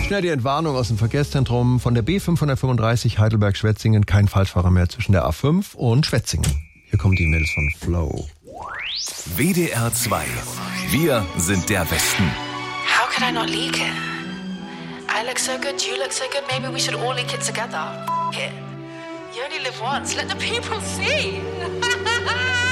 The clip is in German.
Schnell die Entwarnung aus dem Verkehrszentrum von der B535 Heidelberg-Schwetzingen. Kein Falschfahrer mehr zwischen der A5 und Schwetzingen. Hier kommen die Mails von Flo. WDR 2. Wir sind der Westen. How could I not leak it? I look so good, you look so good, maybe we should all leak it together. F*** it. You only live once, let the people see.